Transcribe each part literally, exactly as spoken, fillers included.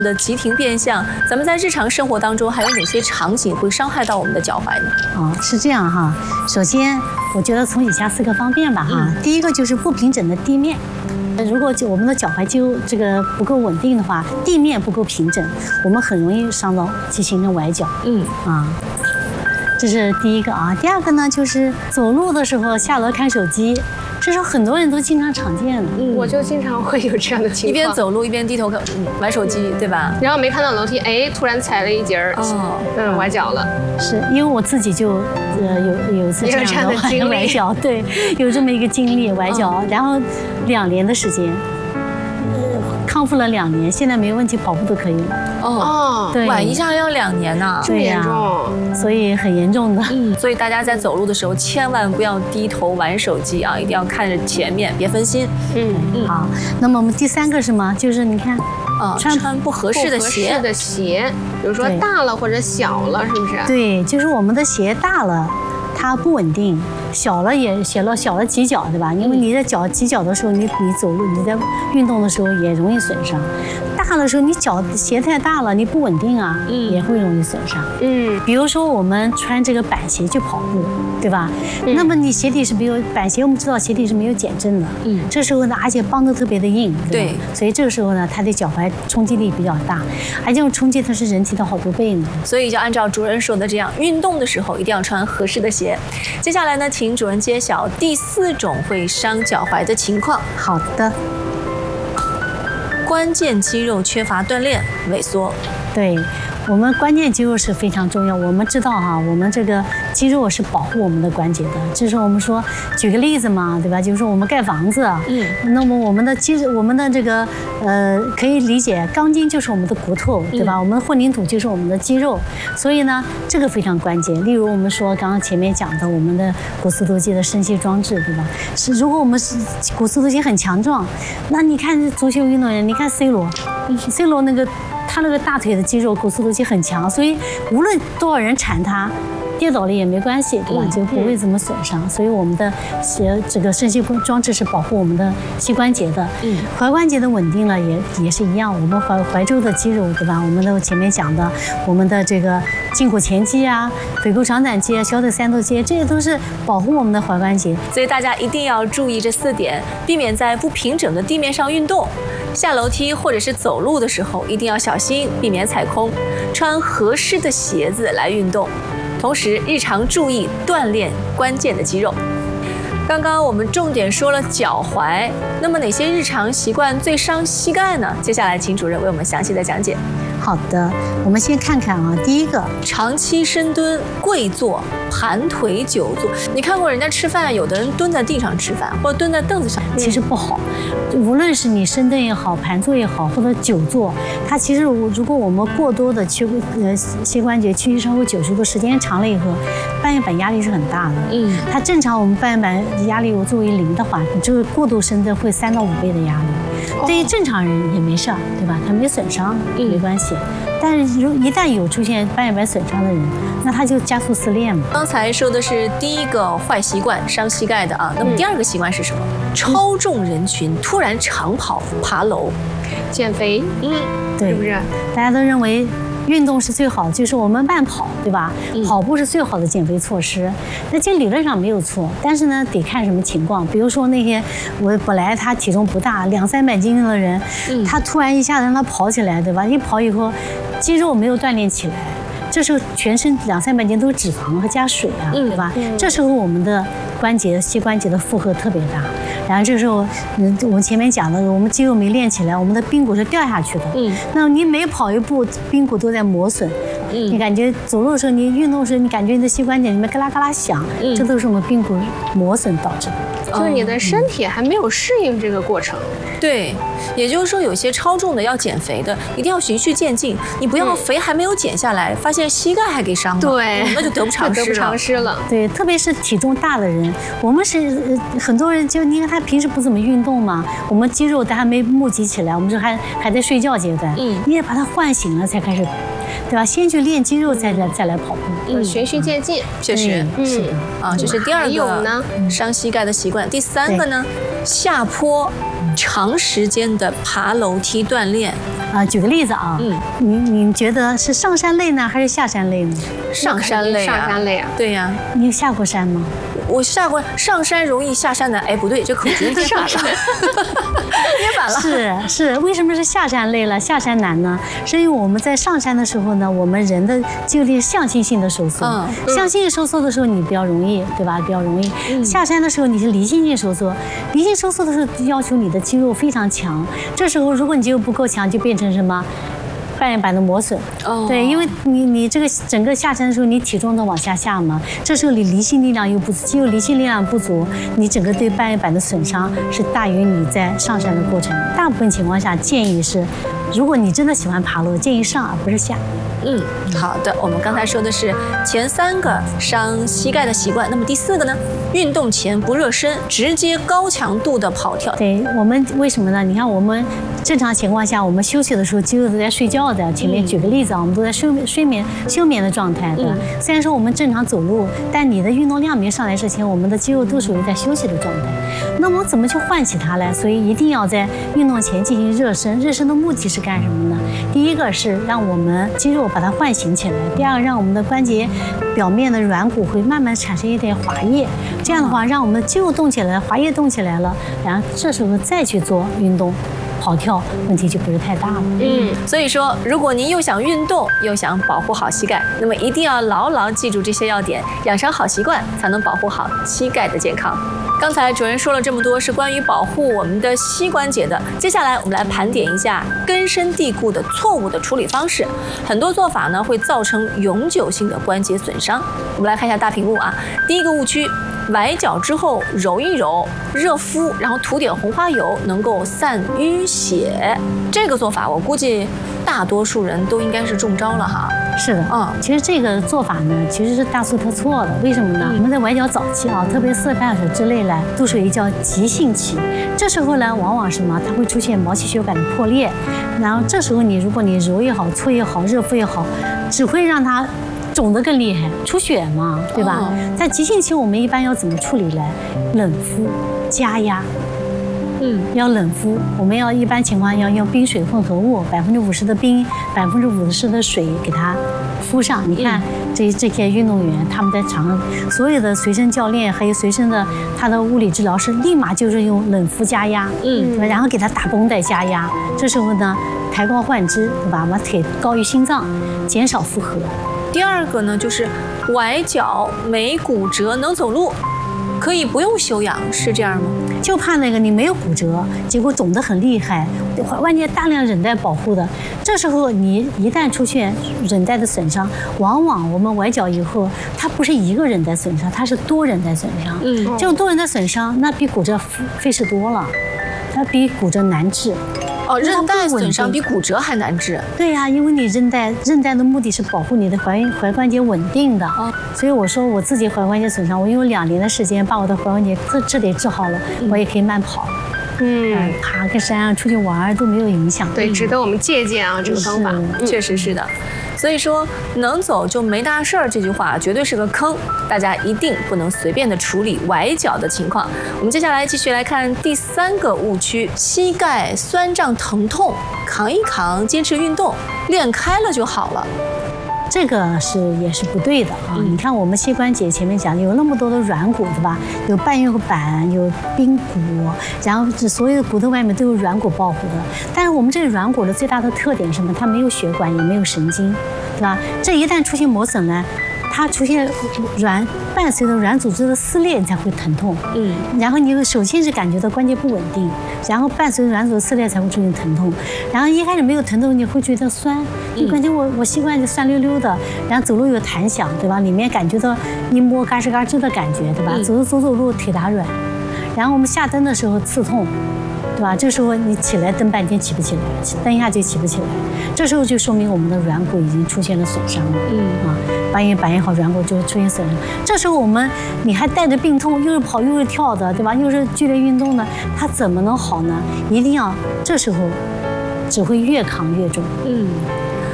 的急停变向，咱们在日常生活当中还有哪些场景会伤害到我们的脚踝呢？ 啊，是这样哈。首先，我觉得从以下四个方面吧哈。嗯、第一个就是不平整的地面。如果我们的脚踝就这个不够稳定的话，地面不够平整，我们很容易伤到，就形成崴脚。嗯啊，这是第一个啊。第二个呢，就是走路的时候下楼看手机。这是很多人都经常常见的， 嗯，我就经常会有这样的情况， 一边走路一边低头玩手机，对吧？ 然后没看到楼梯，哎，突然踩了一节儿，哦，嗯，崴脚了。 是因为我自己就呃有有一次这样的经历，崴脚，对，有这么一个经历，崴脚，然后两年的时间。康复了两年，现在没问题，跑步都可以了。 哦，对，崴一下要两年呐， 这么严重， 所以很严重的。 嗯，所以大家在走路的时候千万不要低头玩手机啊，一定要看着前面，别分心。 嗯嗯。好，那么我们第三个是什么？就是你看， 啊，穿穿不合适的鞋， 不合适的鞋，比如说大了或者小了，是不是？ 对，就是我们的鞋大了，它不稳定。小了也小了，小了挤脚，对吧？因为你在脚挤脚的时候，你你走路，你在运动的时候也容易损伤。大的时候，你脚鞋太大了，你不稳定啊，嗯，也会容易损伤。嗯，比如说我们穿这个板鞋去跑步，对吧？嗯、那么你鞋底是没有板鞋，我们知道鞋底是没有减震的。嗯，这时候呢，而且帮的特别的硬，对吧？对，所以这个时候呢，它对脚踝冲击力比较大，而且这种冲击它是人体的好多倍呢。 所以就按照主任说的这样，运动的时候一定要穿合适的鞋。接下来呢，请主任揭晓第四种会伤脚踝的情况。 好的， 关键肌肉缺乏锻炼，萎缩。 对，我们关键肌肉是非常重要。我们知道哈，我们这个肌肉是保护我们的关节的。就是我们说，举个例子嘛，对吧？就是说我们盖房子，嗯，那么我们的肌肉，我们的这个呃，可以理解，钢筋就是我们的骨头，对吧？嗯、我们的混凝土就是我们的肌肉，所以呢，这个非常关键。例如我们说刚刚前面讲的，我们的股四头肌的伸膝装置，对吧？是，如果我们是股四头肌很强壮，那你看足球运动员，你看 C 罗，嗯、C 罗那个。他那个大腿的肌肉、股四头肌很强，所以无论多少人缠他，跌倒了也没关系，对吧？就不会怎么损伤。所以我们的这个伸膝装置是保护我们的膝关节的。嗯，踝关节的稳定了也也是一样。我们踝踝周的肌肉，对吧？我们的前面讲的，我们的这个胫骨前肌啊、腓骨长短肌啊、小腿三头肌，这些都是保护我们的踝关节。 所以大家一定要注意这四点，避免在不平整的地面上运动。下楼梯或者是走路的时候，一定要小心，避免踩空，穿合适的鞋子来运动。同时，日常注意锻炼关键的肌肉。刚刚我们重点说了脚踝，那么哪些日常习惯最伤膝盖呢？接下来请主任为我们详细的讲解。 好的，我们先看看啊，第一个， 长期深蹲、跪坐、盘腿久坐。你看过人家吃饭，有的人蹲在地上吃饭，或者蹲在凳子上， 其实不好。无论是你深蹲也好，盘坐也好，或者久坐，它其实如果我们过多的屈呃膝关节屈曲超过九十度，时间长了以后，半月板压力是很大的。嗯，它正常我们半月板压力如果作为零的话，你这个过度深蹲会三到五倍的压力。对于正常人也没事儿，对吧？他没损伤，没关系。但是如一旦有出现半月板损伤的人，那他就加速撕裂嘛。 刚才说的是第一个坏习惯，伤膝盖的啊。那么第二个习惯是什么？嗯、超重人群突然长跑、爬楼、 减肥。嗯， 对， 是不是？ 大家都认为。运动是最好，就是我们慢跑，对吧？嗯、跑步是最好的减肥措施。那这理论上没有错，但是呢，得看什么情况。比如说那些我本来他体重不大，两三百斤的人，嗯、他突然一下子让他跑起来，对吧？一跑以后，肌肉没有锻炼起来，这时候全身两三百斤都是脂肪和加水啊，嗯、对吧？嗯、这时候我们的关节、膝关节的负荷特别大。然后这时候，嗯，我们前面讲的，我们肌肉没练起来，我们的髌骨是掉下去的。嗯，那你每跑一步，髌骨都在磨损。嗯，你感觉走路的时候，你运动的时候，你感觉你的膝关节里面嘎啦嘎啦响，嗯、这都是我们髌骨磨损导致的。 就是你的身体还没有适应这个过程。 对，也就是说，有些超重的要减肥的，一定要循序渐进，你不要肥还没有减下来，发现膝盖还给伤了， 对， 那就得不偿失了。 得不偿失了。 对，特别是体重大的人，我们是、呃、很多人就你看他平时不怎么运动嘛，我们肌肉他还没募集起来，我们这还还在睡觉阶段，嗯，你也把它唤醒了才开始。对吧？先去练肌肉，再来再来跑步， 嗯，循序渐进， 确实， 嗯，是啊，这是第二个呢伤膝盖的习惯。第三个呢，下坡长时间的爬楼梯锻炼， 啊，举个例子啊，嗯，你你觉得是上山累呢，还是下山累呢？ 上山累啊， 上山累啊， 对呀。 你有下过山吗？ 我下过，上山容易下山难。哎，不对，这口诀捏反了，捏反了。 是是，为什么是下山累了，下山难呢？是因为我们在上山的时候呢，我们人的肌肉力是向心性的收缩，嗯，向心性收缩的时候你比较容易，对吧？比较容易。嗯、下山的时候你是离心性收缩，离心收缩的时候要求你的肌肉非常强，这时候如果你肌肉不够强，就变成什么？半月板的磨损，哦，对，因为你你这个整个下山的时候，你体重都往下下嘛，这时候你离心力量又不足，肌肉离心力量不足，你整个对半月板的损伤是大于你在上山的过程。大部分情况下建议是，如果你真的喜欢爬楼，建议上而不是下。 嗯，好的，我们刚才说的是前三个伤膝盖的习惯，那么第四个呢？运动前不热身，直接高强度的跑跳。 对，我们为什么呢？你看我们正常情况下，我们休息的时候肌肉都在睡觉的。前面举个例子啊，我们都在睡眠、睡眠、休眠的状态，对吧？嗯、虽然说我们正常走路，但你的运动量没上来之前，我们的肌肉都属于在休息的状态。那么怎么去唤起它来？所以一定要在运动前进行热身。热身的目的是干什么呢？第一个是让我们肌肉把它唤醒起来，第二个让我们的关节表面的软骨会慢慢产生一点滑液，这样的话让我们的肌肉动起来，滑液动起来了，然后这时候再去做运动。跑跳问题就不是太大了。 嗯，所以说，如果您又想运动，又想保护好膝盖，那么一定要牢牢记住这些要点，养成好习惯，才能保护好膝盖的健康。刚才主任说了这么多，是关于保护我们的膝关节的。接下来我们来盘点一下根深蒂固的错误的处理方式。很多做法呢会造成永久性的关节损伤。我们来看一下大屏幕啊，第一个误区。崴脚之后揉一揉，热敷，然后涂点红花油，能够散淤血。这个做法，我估计大多数人都应该是中招了哈。 是的，嗯，其实这个做法呢，其实是大错特错的。为什么呢？我们在崴脚早期啊，特别四十半小时之内呢，都属于叫急性期。这时候呢，往往什么？它会出现毛细血管的破裂。然后这时候你如果你揉也好，搓也好，热敷也好，只会让它肿得更厉害，出血嘛，对吧？哦、在急性期，我们一般要怎么处理呢？冷敷、加压。嗯，要冷敷，我们要一般情况要用冰水混合物，百分之五十的冰，百分之五十的水给它敷上。你看、嗯、这这些运动员，他们在场上，所有的随身教练还有随身的他的物理治疗师，立马就是用冷敷加压，嗯，然后给他打绷带加压。这时候呢，抬高换肢，对吧？把腿高于心脏，减少负荷。 第二个呢，就是崴脚没骨折能走路，可以不用休养，是这样吗？ 就怕那个你没有骨折，结果肿得很厉害，踝关节大量韧带保护的，这时候你一旦出现韧带的损伤，往往我们崴脚以后，它不是一个韧带损伤，它是多韧带损伤。嗯，这种多韧带损伤，那比骨折费事多了，它比骨折难治。 哦，韧带损伤比骨折还难治。 对呀、啊，因为你韧带韧带的目的是保护你的踝踝关节稳定的。哦，所以我说我自己踝关节损伤，我用两年的时间把我的踝关节这这得治好了，嗯、我也可以慢跑。嗯，呃、爬个山啊，出去玩都没有影响。 对，值得我们借鉴啊，这个方法、 嗯、确实是的。所以说，能走就没大事儿这句话绝对是个坑，大家一定不能随便的处理崴脚的情况。我们接下来继续来看第三个误区：膝盖酸胀疼痛，扛一扛，坚持运动，练开了就好了。 这个是也是不对的啊！嗯、你看我们膝关节前面讲有那么多的软骨，对吧？有半月板，有髌骨，然后所有的骨头外面都有软骨保护的。但是我们这个软骨的最大的特点是什么？它没有血管，也没有神经，对吧？这一旦出现磨损呢，它出现软伴随着软组织的撕裂，你才会疼痛。嗯，然后你首先是感觉到关节不稳定，然后伴随着软组织撕裂才会出现疼痛。然后一开始没有疼痛，你会觉得酸，就感觉我我膝关节酸溜溜的，然后走路有弹响，对吧？里面感觉到一摸嘎吱嘎吱的感觉，对吧？走着走走路腿打软，然后我们下蹬的时候刺痛。对吧？这时候你起来蹬半天起不起来，蹬一下就起不起来，这时候就说明我们的软骨已经出现了损伤了。嗯啊，半月板也好，软骨就出现损伤。这时候我们你还带着病痛，又是跑又是跳的，对吧？又是剧烈运动的，它怎么能好呢？一定要这时候只会越扛越重。嗯。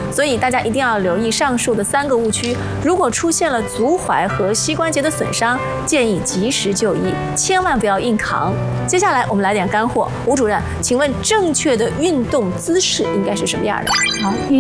所以大家一定要留意上述的三个误区。如果出现了足踝和膝关节的损伤，建议及时就医，千万不要硬扛。接下来我们来点干货，吴主任，请问正确的运动姿势应该是什么样的？ 好。